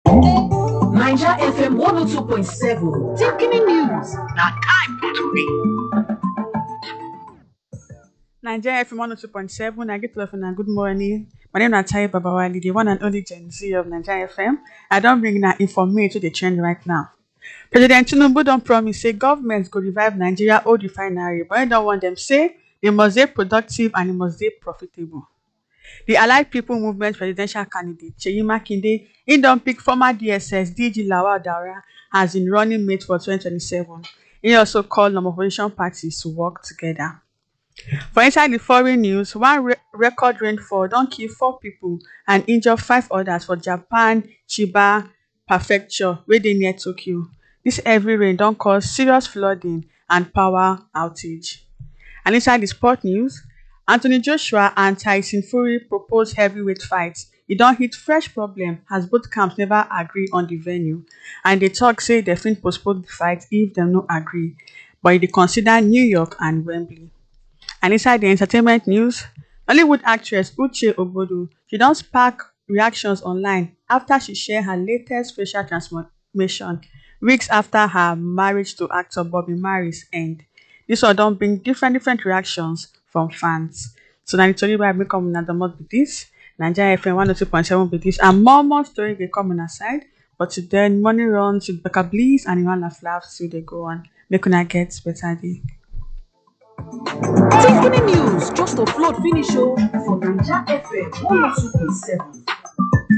Naija FM 102.7 Taking News na time for today. Nigeria FM 102.7. I get to and good morning. My name is Taye Babawali, the one and only Gen Z of Nigeria FM. I don't bring that information to the trend right now. President Tinubu don't promise say government go revive Nigeria old refinery, but I don't want them say they must be productive and they must be profitable. The Allied People Movement presidential candidate Seyi Makinde, he don't pick former DSS DG Lawal Daura as in running mate for 2027. He also called on opposition parties to work together. For inside the foreign news, one record rainfall don't kill 4 people and injure 5 others for Japan Chiba Prefecture wey dey near Tokyo. This heavy rain don't cause serious flooding and power outage. And inside the sport news, Anthony Joshua and Tyson Fury propose heavyweight fight. E don hit fresh problem as both camps never agree on the venue, and they talk say they fit postpone the fight if dem no agree, but e dey consider New York and Wembley. And inside the entertainment news, Hollywood actress Uche Ogbodo, she don spark reactions online after she share her latest facial transformation weeks after her marriage to actor Bobby Maris end. This one don bring different reactions from fans. So na the tori wey I bring come una domot be this. Nigeria FM 102.7 be this, and more story dey come una side. But today, morning runs with Becca Bliss and Iwan Laflav still dey go on. Make una get better day. Taking News just to float finish for Naija FM 102.7.